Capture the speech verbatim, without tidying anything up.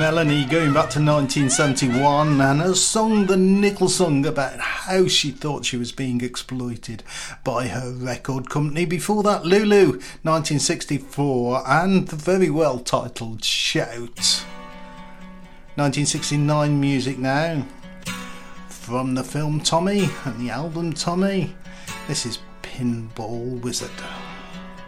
Melanie going back to nineteen seventy-one and a song the Nickel sung about how she thought she was being exploited by her record company. Before that, Lulu, nineteen sixty-four, and the very well titled Shout. nineteen sixty-nine music now from the film Tommy and the album Tommy. This is Pinball Wizard.